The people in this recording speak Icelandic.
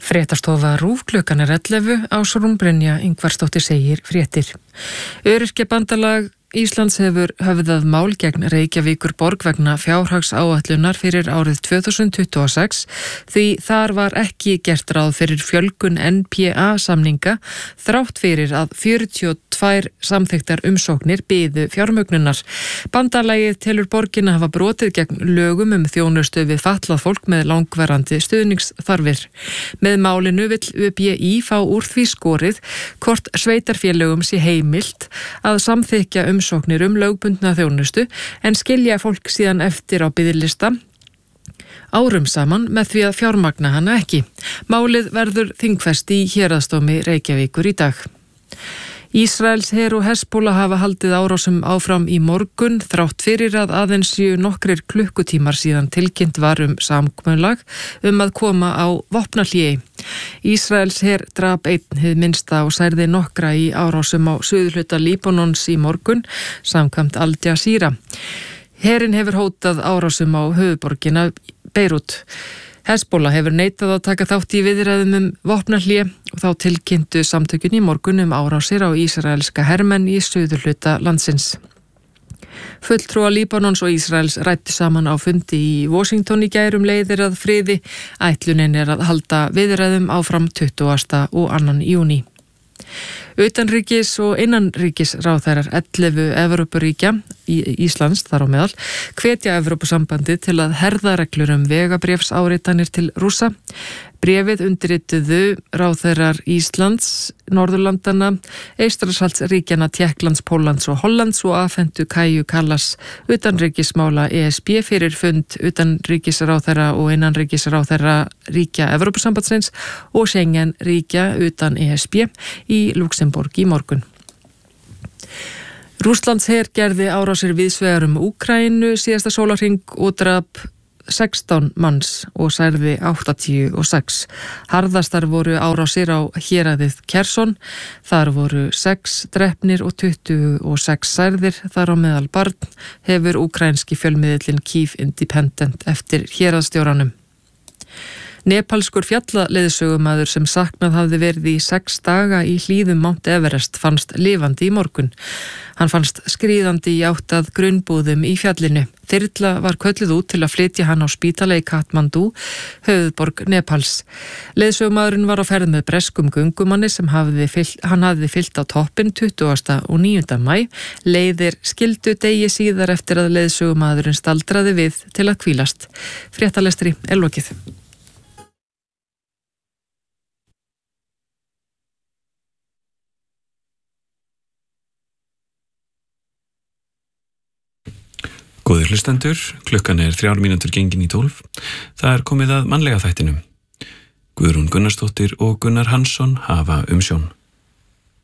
Fréttastofa RÚV klukkan 11 Ásrún Brynja Ingvarsdóttir segir fréttir. Öryrkjabandalag Íslands hefur höfðað mál gegn Reykjavíkur borg vegna fjárhagsáætlunar fyrir árið 2026 því þar var ekki gert ráð fyrir fjölgun NPA samninga þrátt fyrir að 42 samþykktar umsóknir biðu fjármögnunar. Bandalagið telur borgina hafa brotið gegn lögum þjónustu við fatlað fólk með langvarandi stuðningsþarfir. Með málinu vill ÖBÍ fá úr því skorið hvort sveitarfélögum sé heimilt að samþykkja umsóknir lögbundna þjónustu en skilja fólk síðan eftir á biðlista árum saman með því að fjármagna hana ekki. Málið verður þingfest í héraðsdómi Reykjavíkur í dag. Ísraels her og Hezbollah hafa haldið árásum áfram í morgun þrátt fyrir að aðeins séu nokkrir klukkutímar síðan tilkynnt var samkomulag að koma á vopnahléi. Ísraels her drap einn hið minnsta og særði nokkra í árásum á suðurhluta Líbanons í morgun, samkvæmt Al Jazeera. Herinn hefur hótað árásum á höfuðborgina Beirut. Hezbollah hefur neitað að taka þátt í viðræðum vopnahlé og þá tilkynntu samtökin í morgun árásir á ísraelska hermenn í suðurhluta landsins. Fulltrúa Líbanons og Ísraels ræddu saman á fundi í Washington í gær leiðir að friði. Ætlunin að halda viðræðum áfram 20. og 2. júní. Utanríkis og innanríkisráðherrar 11 Evrópuríkja Íslands þar á meðal hvetja Evrópusambandið til að herða reglur vegabréfsáritanir til Rússa. Bréfið undirrituðu ráðherrar Íslands, Norðurlandana, Eystrasaltsríkjanna, Tékklands, Póllands og Hollands og afhentu Kaju Kallas utanríkismála ESB fyrir fund utanríkisráðherra og innanríkisráðherra ríkja Evrópusambandsins og Schengen ríkja utan ESB í Luxemborg í morgun. Rússlandsher gerði árásir víðsvegar Úkraínu síðasta sólarhring og drap 16 manns og særði 86. Harðastar voru árásir á héraðið Kherson. Þar voru 6 drepnir og 26 særðir, þar á meðal barn, hefur úkraínski fjölmiðillinn Kyiv Independent eftir héraðsstjóranum. Nepalskur fjallaleiðsögumaður sem saknað hafði verið í 6 daga í hlíðum Mount Everest fannst lifandi í morgun. Hann fannst skríðandi í átt að grunnbúðum í fjallinu. Þyrla var kölluð út til að flytja hann á spítala í Kathmandu, höfuðborg Nepals. Leiðsögumaðurinn var á ferð með breskum göngumanni sem hann hafði fylgt á toppinn 20. og 9. maí. Leiðir skildu degi síðar eftir að leiðsögumaðurinn staldraði við til að hvílast. Fréttalestri er lokið. Góðir hlustendur, klukkan 3 mínútur gengin í 12. Það komið að mannlega þættinum. Guðrún Gunnarsdóttir og Gunnar Hansson hafa umsjón.